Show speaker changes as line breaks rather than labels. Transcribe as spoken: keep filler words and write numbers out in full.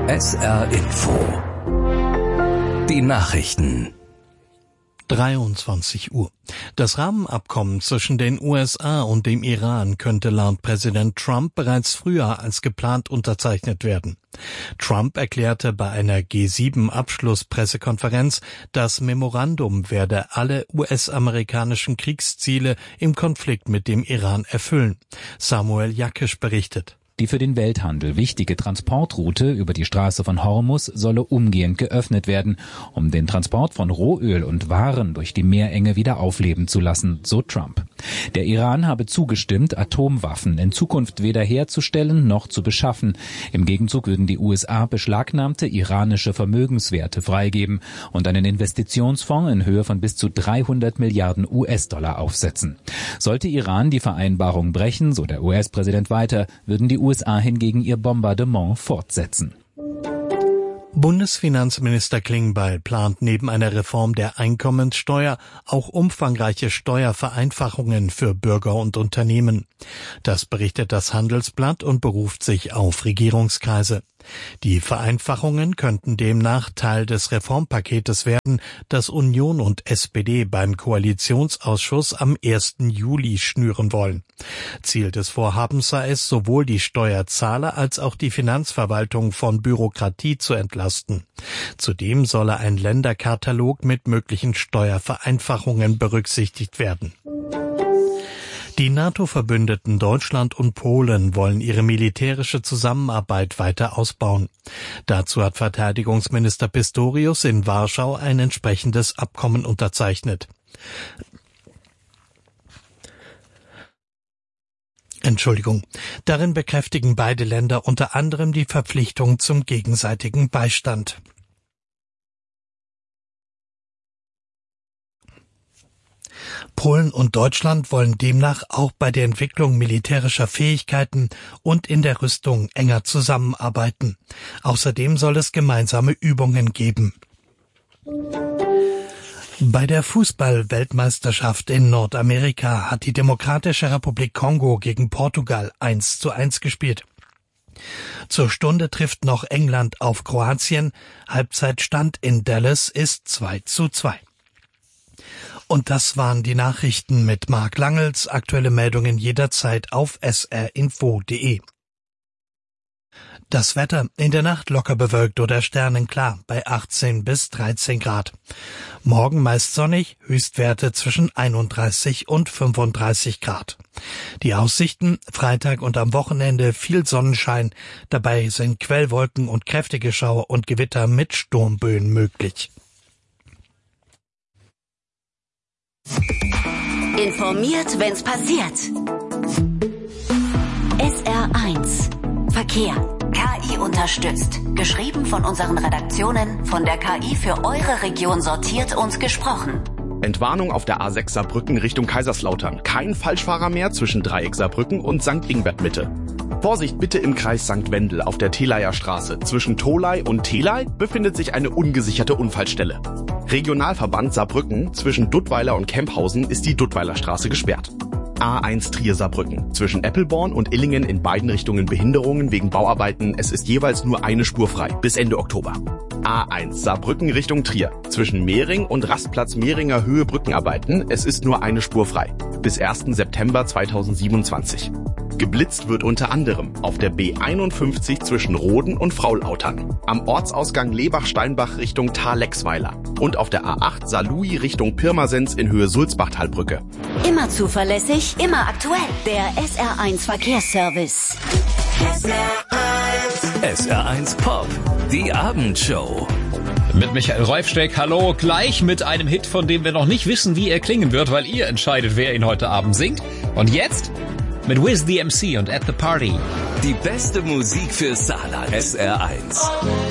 S R Info. Die Nachrichten.
dreiundzwanzig Uhr. Das Rahmenabkommen zwischen den U S A und dem Iran könnte laut Präsident Trump bereits früher als geplant unterzeichnet werden. Trump erklärte bei einer G sieben Abschlusspressekonferenz, das Memorandum werde alle U S-amerikanischen Kriegsziele im Konflikt mit dem Iran erfüllen. Samuel Jakisch berichtet.
Die für den Welthandel wichtige Transportroute über die Straße von Hormuz solle umgehend geöffnet werden, um den Transport von Rohöl und Waren durch die Meerenge wieder aufleben zu lassen, so Trump. Der Iran habe zugestimmt, Atomwaffen in Zukunft weder herzustellen noch zu beschaffen. Im Gegenzug würden die U S A beschlagnahmte iranische Vermögenswerte freigeben und einen Investitionsfonds in Höhe von bis zu dreihundert Milliarden U S-Dollar aufsetzen. Sollte Iran die Vereinbarung brechen, so der U S-Präsident weiter, würden die U S A hingegen ihr Bombardement fortsetzen.
Bundesfinanzminister Klingbeil plant neben einer Reform der Einkommenssteuer auch umfangreiche Steuervereinfachungen für Bürger und Unternehmen. Das berichtet das Handelsblatt und beruft sich auf Regierungskreise. Die Vereinfachungen könnten demnach Teil des Reformpaketes werden, das Union und S P D beim Koalitionsausschuss am ersten Juli schnüren wollen. Ziel des Vorhabens sei es, sowohl die Steuerzahler als auch die Finanzverwaltung von Bürokratie zu entlasten. Zudem solle ein Länderkatalog mit möglichen Steuervereinfachungen berücksichtigt werden. Die NATO-Verbündeten Deutschland und Polen wollen ihre militärische Zusammenarbeit weiter ausbauen. Dazu hat Verteidigungsminister Pistorius in Warschau ein entsprechendes Abkommen unterzeichnet. Entschuldigung. Darin bekräftigen beide Länder unter anderem die Verpflichtung zum gegenseitigen Beistand. Polen und Deutschland wollen demnach auch bei der Entwicklung militärischer Fähigkeiten und in der Rüstung enger zusammenarbeiten. Außerdem soll es gemeinsame Übungen geben. Bei der Fußball-Weltmeisterschaft in Nordamerika hat die Demokratische Republik Kongo gegen Portugal eins zu eins gespielt. Zur Stunde trifft noch England auf Kroatien. Halbzeitstand in Dallas ist zwei zu zwei. Und das waren die Nachrichten mit Marc Langels. Aktuelle Meldungen jederzeit auf s r info punkt d e. Das Wetter in der Nacht locker bewölkt oder sternenklar bei achtzehn bis dreizehn Grad. Morgen meist sonnig, Höchstwerte zwischen einunddreißig und fünfunddreißig Grad. Die Aussichten Freitag und am Wochenende viel Sonnenschein. Dabei sind Quellwolken und kräftige Schauer und Gewitter mit Sturmböen möglich.
Informiert, wenn's passiert. S R eins Verkehr. K I unterstützt. Geschrieben von unseren Redaktionen, von der K I für eure Region sortiert und gesprochen.
Entwarnung auf der A sechs Saarbrücken Richtung Kaiserslautern. Kein Falschfahrer mehr zwischen Dreieck Saarbrücken und Sankt Ingbert Mitte. Vorsicht bitte im Kreis Sankt Wendel auf der Teleier Straße. Zwischen Tolai und Telai befindet sich eine ungesicherte Unfallstelle. Regionalverband Saarbrücken zwischen Duttweiler und Kemphausen ist die Duttweiler Straße gesperrt. A eins Trier Saarbrücken. Zwischen Eppelborn und Illingen in beiden Richtungen Behinderungen wegen Bauarbeiten. Es ist jeweils nur eine Spur frei bis Ende Oktober. A eins Saarbrücken Richtung Trier. Zwischen Mehring und Rastplatz Mehringer Höhe Brückenarbeiten. Es ist nur eine Spur frei bis ersten September zweitausendsiebenundzwanzig. Geblitzt wird unter anderem auf der B einundfünfzig zwischen Roden und Fraulautern, am Ortsausgang Lebach-Steinbach Richtung Thalexweiler und auf der A acht Saarlouis Richtung Pirmasens in Höhe Sulzbachtalbrücke.
Immer zuverlässig, immer aktuell. Der S R eins Verkehrsservice.
S R eins. S R eins Pop, die Abendshow.
Mit Michael Reufsteck, hallo, gleich mit einem Hit, von dem wir noch nicht wissen, wie er klingen wird, weil ihr entscheidet, wer ihn heute Abend singt. Und jetzt mit Wiz the M C und At the Party.
Die beste Musik für Saarland. S R eins.